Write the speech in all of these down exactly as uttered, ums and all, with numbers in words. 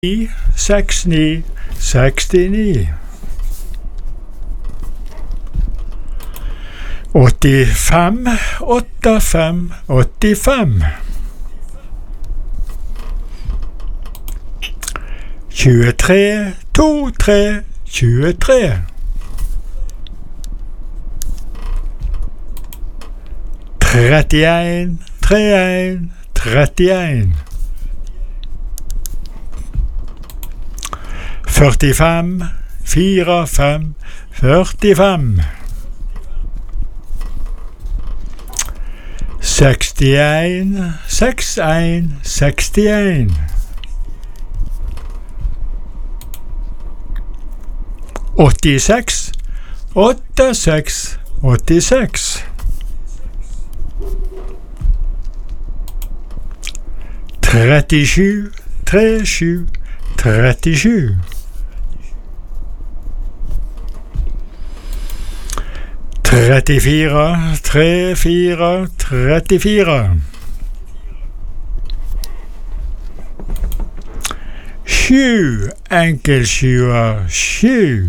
seks ni sekstini. åttifem åtte fem åttifem. tjuetre to tre tjuetre. trettien tre en trettien. førtifem fire fem førtifem. sekstien seks en sekstien. åttiseks åtte seks åttiseks. trettisju tre sju trettisju. trettifire tre fire trettifire. Sju enkelsjuer sju.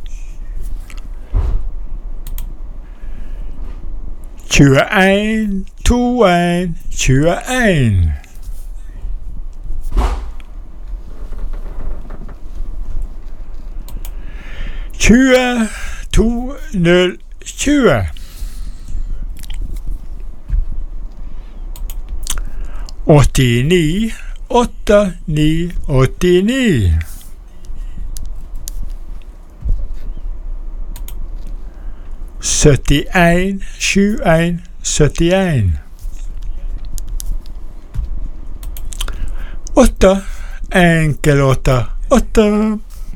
tjueen to en tjueen. tjue to null tjue. åttini åtte ni åttini. syttien sju en syttien. åtte enkel åtte åtte.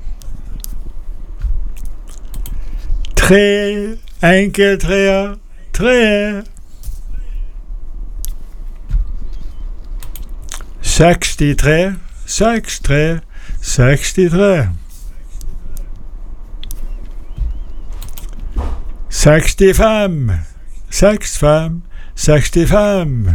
tre enkel treer tre. sekstitre seks tre sekstitre. sekstifem seks fem sekstifem.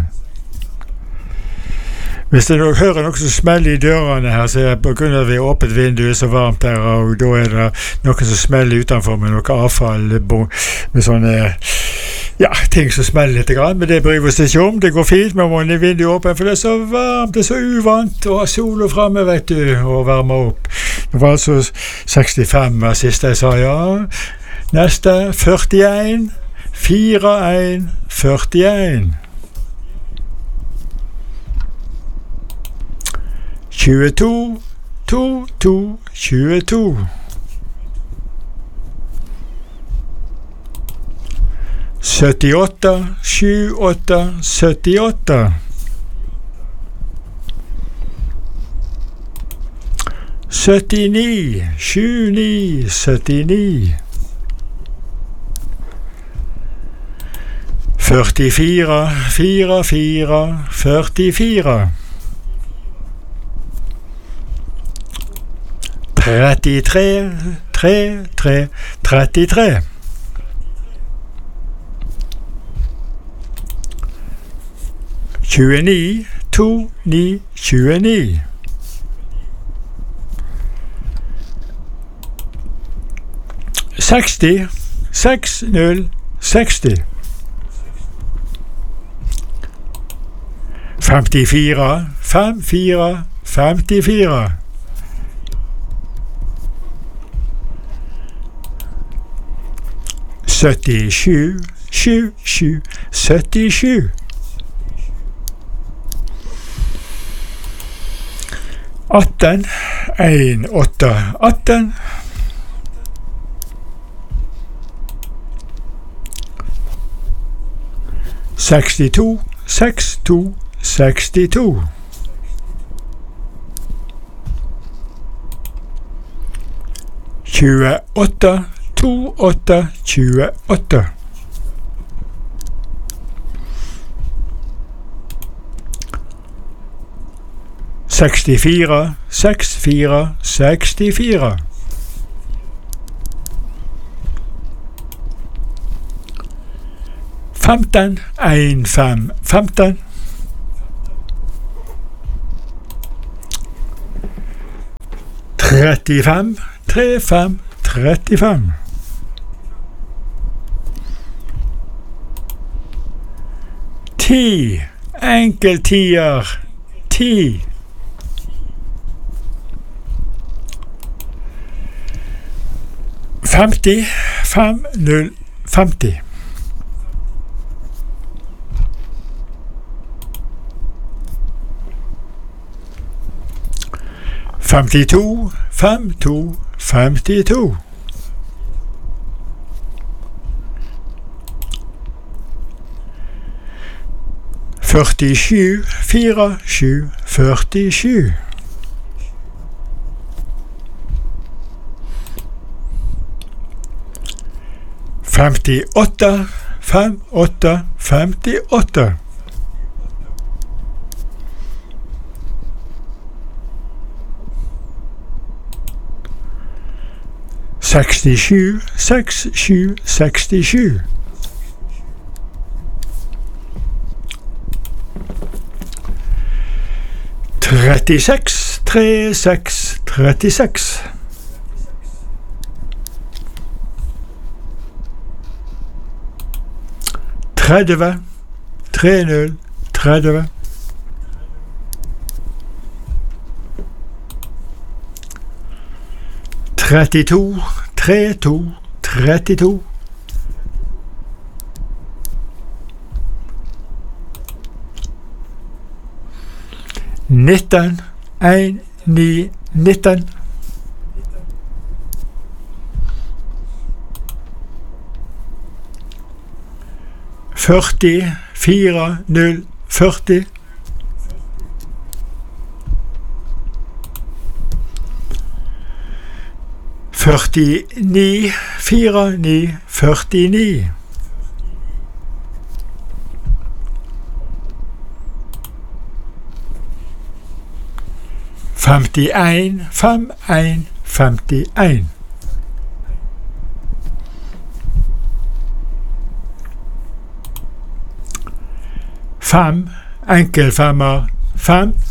Hvis dere hører noe som smeller i dørene her, så er det på grunn av at vi har åpnet vinduet så varmt her, og da er det noe som smeller utenfor med noe avfall, med sånne, ja, ting som smeller litt grann, men det bryr vi oss ikke om. Det går fint med å ha vinduet åpent, for det er så varmt, det er så uvant å ha solen fremme, vet du, og varme opp. Det var altså sekstifem var siste jeg sa, ja. Neste, førtien fire en førtien. tjueto to to tjueto. syttiåtte sju åtte syttiåtte. syttini sju ni syttini. førtifire fire fire førtifire. trettitre tre tre trettitre. tjueni to ni tjueni. seksti seks null seksti. femtifire fem fire femtifire. syttisju sju sju syttisju. atten en åtte atten. sekstito seks to sekstito. tjueåtte to åtte tjueåtte. sekstifire seks fire sekstifire. femten en fem femten. trettifem, tre fem, trettifem. Ti, enkeltier, ti. Femti, fem, null, femti. Femtito, fem, to, femtito. Førtisju, fire, sju, førtisju. Femtiåtte, fem, åtte, femtiåtte. Sekstisju, seks, sju, sekstisju. Trettiseks, tre, seks, trettiseks. Tredve, tre, null, tredve. Trettito, tre, to, trettito. Nitten, en, ni, nitten. Førti, fire, null, førti. Førtini, fire, ni, førtini. Femtien, fem, en, femtien. Fem, enkelfemmer, fem.